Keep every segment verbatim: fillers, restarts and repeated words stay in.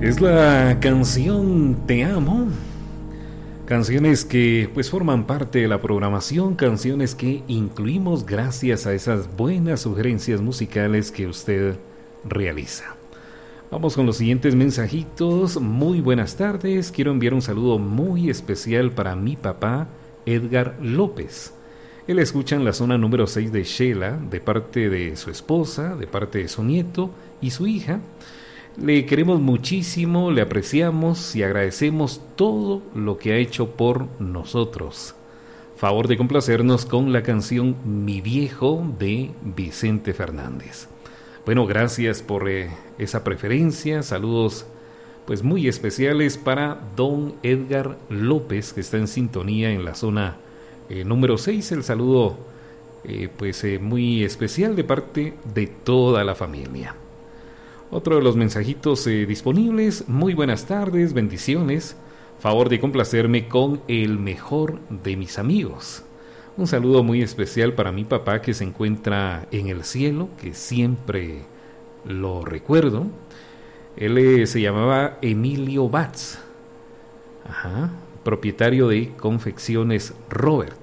Es la canción Te Amo. Canciones que pues forman parte de la programación, canciones que incluimos gracias a esas buenas sugerencias musicales que usted realiza. Vamos con los siguientes mensajitos. Muy buenas tardes. Quiero enviar un saludo muy especial para mi papá, Edgar López. Él escucha en la zona número seis de Shela, de parte de su esposa, de parte de su nieto y su hija. Le queremos muchísimo, le apreciamos y agradecemos todo lo que ha hecho por nosotros. Favor de complacernos con la canción Mi Viejo de Vicente Fernández. Bueno, gracias por eh, esa preferencia. Saludos pues muy especiales para don Edgar López, que está en sintonía en la zona eh, número seis. El saludo eh, pues eh, muy especial de parte de toda la familia. Otro de los mensajitos eh, disponibles. Muy buenas tardes, bendiciones. Favor de complacerme con el mejor de mis amigos. Un saludo muy especial para mi papá, que se encuentra en el cielo, que siempre lo recuerdo. Él eh, se llamaba Emilio Batz, Ajá, propietario de Confecciones Robert.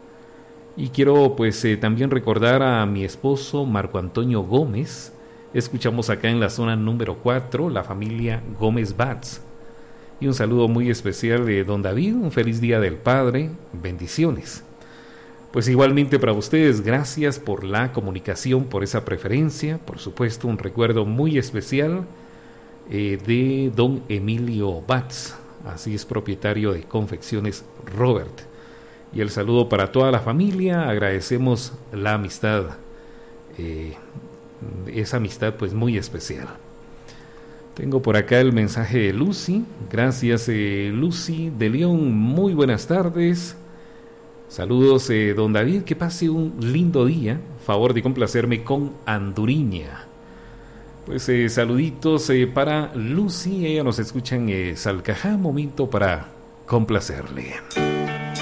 Y quiero pues eh, también recordar a mi esposo Marco Antonio Gómez. Escuchamos acá en la zona número cuatro, la familia Gómez Batz. Y un saludo muy especial de don David, un feliz día del Padre, bendiciones. Pues igualmente para ustedes, gracias por la comunicación, por esa preferencia. Por supuesto, un recuerdo muy especial eh, de don Emilio Batz, así es, propietario de Confecciones Robert. Y el saludo para toda la familia. Agradecemos la amistad, eh, esa amistad pues muy especial. Tengo por acá el mensaje de Lucy. Gracias, eh, Lucy de León. Muy buenas tardes. Saludos, eh, don David, que pase un lindo día. Favor de complacerme con Anduriña. Pues eh, saluditos eh, para Lucy. Ella nos escucha en eh, Salcajá. Momento para complacerle.